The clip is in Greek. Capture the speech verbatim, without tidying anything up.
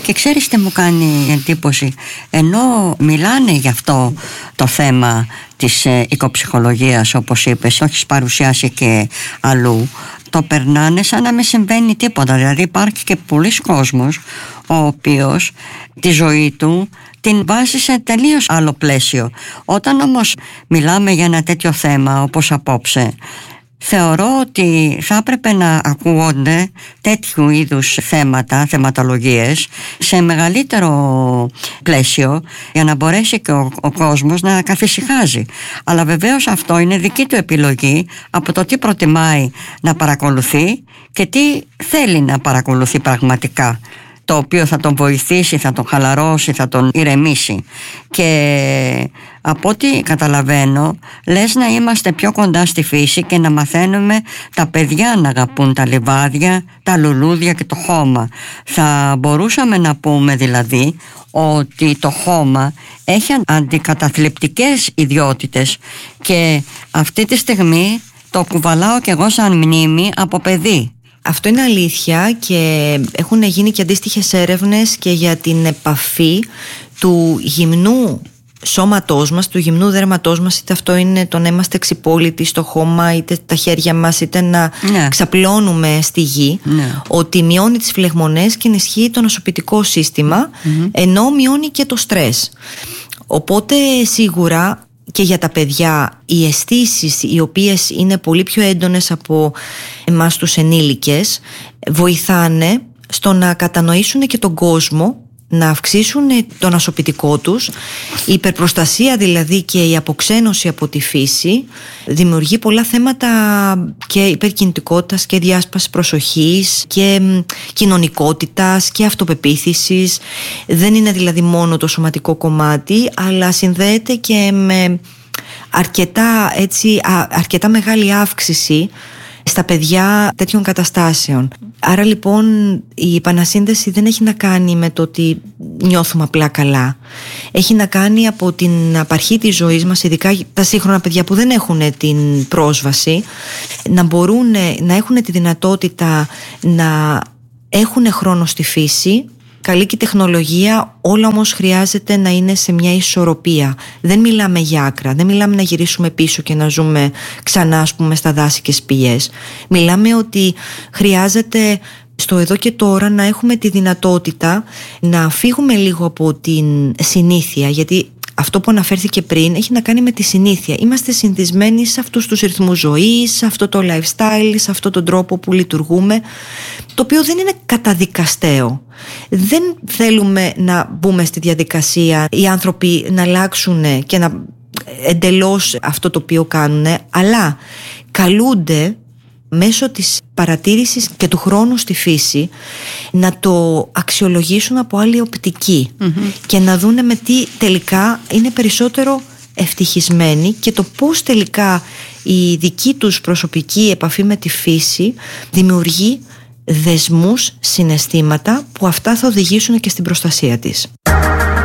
Και ξέρεις τι μου κάνει εντύπωση? Ενώ μιλάνε γι' αυτό το θέμα της ε, οικοψυχολογίας, όπως είπες, όχι παρουσιάσει και αλλού, το περνάνε σαν να μην συμβαίνει τίποτα. Δηλαδή υπάρχει και πολλής κόσμος ο οποίος τη ζωή του την βάζει σε τελείως άλλο πλαίσιο. Όταν όμως μιλάμε για ένα τέτοιο θέμα όπως απόψε, θεωρώ ότι θα έπρεπε να ακούγονται τέτοιου είδους θέματα, θεματολογίες σε μεγαλύτερο πλαίσιο, για να μπορέσει και ο, ο κόσμος να καθησυχάζει. Αλλά βεβαίως αυτό είναι δική του επιλογή από το τι προτιμάει να παρακολουθεί και τι θέλει να παρακολουθεί πραγματικά, το οποίο θα τον βοηθήσει, θα τον χαλαρώσει, θα τον ηρεμήσει. Και από ό,τι καταλαβαίνω, λες να είμαστε πιο κοντά στη φύση και να μαθαίνουμε τα παιδιά να αγαπούν τα λιβάδια, τα λουλούδια και το χώμα. Θα μπορούσαμε να πούμε δηλαδή ότι το χώμα έχει αντικαταθλιπτικές ιδιότητες και αυτή τη στιγμή το κουβαλάω κι εγώ σαν μνήμη από παιδί. Αυτό είναι αλήθεια και έχουν γίνει και αντίστοιχες έρευνες και για την επαφή του γυμνού σώματός μας, του γυμνού δέρματός μας, είτε αυτό είναι το να είμαστε εξυπόλοιτοι στο χώμα, είτε τα χέρια μας, είτε να ναι. ξαπλώνουμε στη γη, ναι. ότι μειώνει τις φλεγμονές και ενισχύει το νοσοποιητικό σύστημα, mm-hmm. ενώ μειώνει και το στρες. Οπότε σίγουρα και για τα παιδιά οι αισθήσεις, οι οποίες είναι πολύ πιο έντονες από εμάς τους ενήλικες, βοηθάνε στο να κατανοήσουν και τον κόσμο, να αυξήσουν το νοσοποιητικό τους. Η υπερπροστασία δηλαδή και η αποξένωση από τη φύση δημιουργεί πολλά θέματα και υπερκινητικότητας και διάσπασης προσοχής και κοινωνικότητας και αυτοπεποίθησης. Δεν είναι δηλαδή μόνο το σωματικό κομμάτι, αλλά συνδέεται και με αρκετά, έτσι, α, αρκετά μεγάλη αύξηση στα παιδιά τέτοιων καταστάσεων. Άρα λοιπόν η επανασύνδεση δεν έχει να κάνει με το ότι νιώθουμε απλά καλά. Έχει να κάνει από την απαρχή της ζωής μας, ειδικά τα σύγχρονα παιδιά που δεν έχουν την πρόσβαση, να μπορούν να έχουν τη δυνατότητα να έχουν χρόνο στη φύση. Καλή και τεχνολογία, όλα όμως χρειάζεται να είναι σε μια ισορροπία. Δεν μιλάμε για άκρα, δεν μιλάμε να γυρίσουμε πίσω και να ζούμε ξανά, ας πούμε, στα δάση και σπηλιές. Μιλάμε ότι χρειάζεται στο εδώ και τώρα να έχουμε τη δυνατότητα να φύγουμε λίγο από την συνήθεια, γιατί αυτό που αναφέρθηκε πριν έχει να κάνει με τη συνήθεια. Είμαστε συνηθισμένοι σε αυτούς τους ρυθμούς ζωής, σε αυτό το lifestyle, σε αυτόν τον τρόπο που λειτουργούμε, το οποίο δεν είναι καταδικαστέο. Δεν θέλουμε να μπούμε στη διαδικασία οι άνθρωποι να αλλάξουν και να εντελώς αυτό το οποίο κάνουν, αλλά καλούνται μέσω της παρατήρησης και του χρόνου στη φύση να το αξιολογήσουν από άλλη οπτική, mm-hmm. και να δούνε με τι τελικά είναι περισσότερο ευτυχισμένοι και το πώς τελικά η δική τους προσωπική επαφή με τη φύση δημιουργεί δεσμούς, συναισθήματα που αυτά θα οδηγήσουν και στην προστασία της.